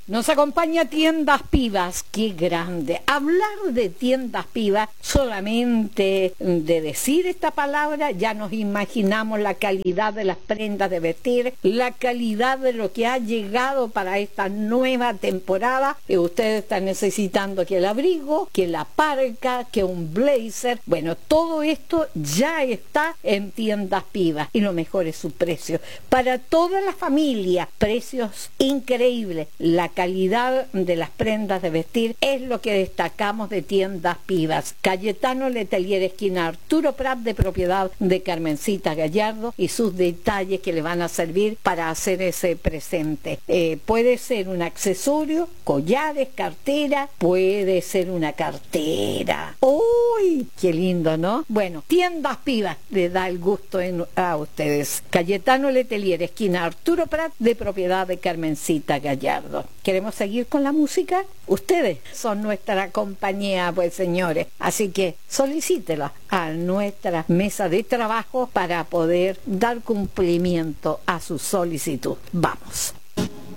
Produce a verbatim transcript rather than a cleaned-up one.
Nos acompaña Tiendas Pivas, qué grande. Hablar de Tiendas Pivas, solamente de decir esta palabra, ya nos imaginamos la calidad de las prendas de vestir, la calidad de lo que ha llegado para esta nueva temporada. Y ustedes están necesitando que el abrigo, que la parca, que un blazer. Bueno, todo esto ya está en Tiendas Pivas y lo mejor es su precio. Para toda la familia, precios increíbles. La calidad de las prendas de vestir es lo que destacamos de Tiendas Pivas. Cayetano Letelier, esquina Arturo Prat, de propiedad de Carmencita Gallardo, y sus detalles que le van a servir para hacer ese presente. Eh, puede ser un accesorio, collares, cartera, puede ser una cartera. ¡Uy! ¡Qué lindo!, ¿no? Bueno, Tiendas Pivas le da el gusto en, a ustedes. Cayetano Letelier, esquina Arturo Prat, de propiedad de Carmencita Gallardo. ¿Queremos seguir con la música? Ustedes son nuestra compañía, pues, señores. Así que solicítela a nuestra mesa de trabajo para poder dar cumplimiento a su solicitud. Vamos.